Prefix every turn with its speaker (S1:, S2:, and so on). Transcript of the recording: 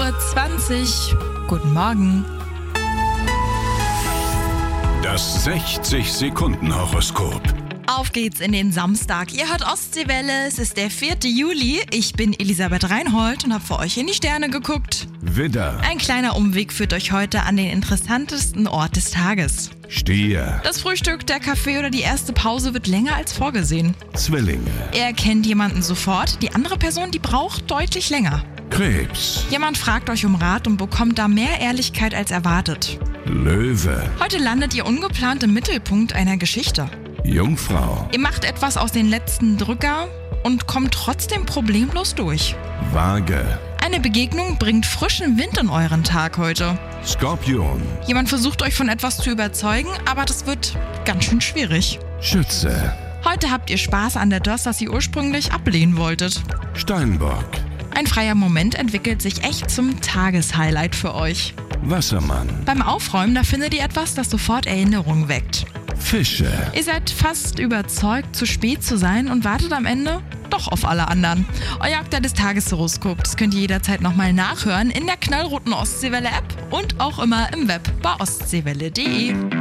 S1: 6:20 Uhr. Guten Morgen.
S2: Das 60-Sekunden-Horoskop.
S1: Auf geht's in den Samstag. Ihr hört Ostseewelle, es ist der 4. Juli. Ich bin Elisabeth Reinhold und habe für euch in die Sterne geguckt.
S2: Widder,
S1: Ein kleiner Umweg führt euch heute an den interessantesten Ort des Tages.
S2: Stier,
S1: Das Frühstück, der Kaffee oder die erste Pause wird länger als vorgesehen.
S2: Zwillinge,
S1: Ihr erkennt jemanden sofort, die andere Person, die braucht deutlich länger.
S2: Krebs,
S1: Jemand fragt euch um Rat und bekommt da mehr Ehrlichkeit als erwartet.
S2: Löwe,
S1: Heute landet ihr ungeplant im Mittelpunkt einer Geschichte.
S2: Jungfrau,
S1: Ihr macht etwas aus den letzten Drücker und kommt trotzdem problemlos durch.
S2: Waage,
S1: Eine Begegnung bringt frischen Wind in euren Tag heute.
S2: Skorpion,
S1: Jemand versucht euch von etwas zu überzeugen, aber das wird ganz schön schwierig.
S2: Schütze,
S1: Heute habt ihr Spaß an das ihr ursprünglich ablehnen wolltet.
S2: Steinbock,
S1: Ein freier Moment entwickelt sich echt zum Tageshighlight für euch.
S2: Wassermann,
S1: Beim Aufräumen, da findet ihr etwas, das sofort Erinnerungen weckt.
S2: Fische.
S1: Ihr seid fast überzeugt, zu spät zu sein und wartet am Ende doch auf alle anderen. Euer Aktuell des Tageshoroskop, das könnt ihr jederzeit nochmal nachhören in der knallroten Ostseewelle-App und auch immer im Web bei ostseewelle.de.